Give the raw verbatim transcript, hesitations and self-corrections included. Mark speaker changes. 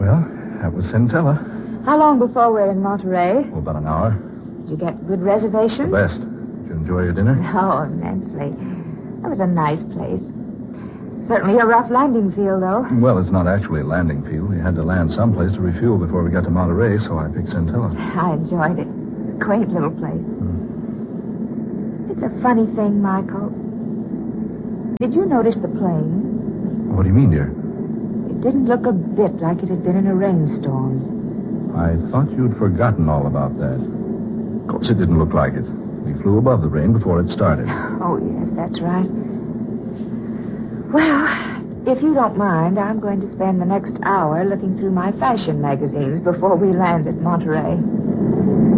Speaker 1: Well, that was Centella.
Speaker 2: How long before we're in Monterey?
Speaker 1: Oh, about an hour.
Speaker 2: Did you get good reservations?
Speaker 1: The best. Did you enjoy your dinner?
Speaker 2: Oh, immensely. That was a nice place. Certainly a rough landing field, though.
Speaker 1: Well, it's not actually a landing field. We had to land someplace to refuel before we got to Monterey, so I picked Centella.
Speaker 2: I enjoyed it. Quaint little place.
Speaker 1: Hmm.
Speaker 2: It's a funny thing, Michael. Did you notice the plane?
Speaker 1: What do you mean, dear?
Speaker 2: It didn't look a bit like it had been in a rainstorm.
Speaker 1: I thought you'd forgotten all about that. Of course, it didn't look like it. We flew above the rain before it started.
Speaker 2: Oh, yes, that's right. Well, if you don't mind, I'm going to spend the next hour looking through my fashion magazines before we land at Monterey.